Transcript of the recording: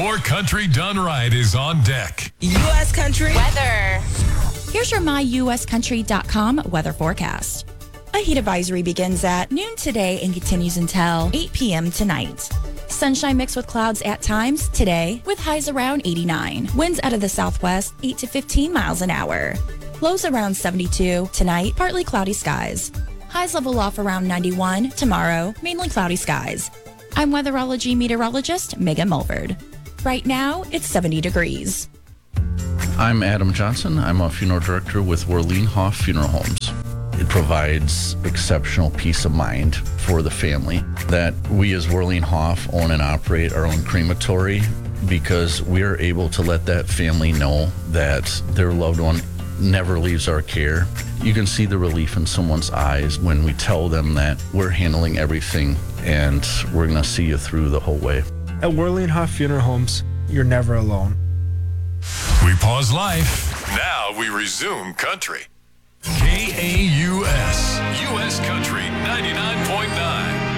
Your country done right is on deck. U.S. Country weather. Here's your myuscountry.com weather forecast. A heat advisory begins at noon today and continues until 8 p.m. tonight. Sunshine mixed with clouds at times today with highs around 89. Winds out of the southwest 8 to 15 miles an hour. Lows around 72 tonight, partly cloudy skies. Highs level off around 91 tomorrow, mainly cloudy skies. I'm weatherology meteorologist Megan Mulford. Right now, it's 70 degrees. I'm Adam Johnson. I'm a funeral director with Werleen Hoff Funeral Homes. It provides exceptional peace of mind for the family that we as Werleen Hoff own and operate our own crematory because we are able to let that family know that their loved one never leaves our care. You can see the relief in someone's eyes when we tell them that we're handling everything and we're going to see you through the whole way. At Werleen Hoff Funeral Homes, you're never alone. We pause life. Now we resume country. KAU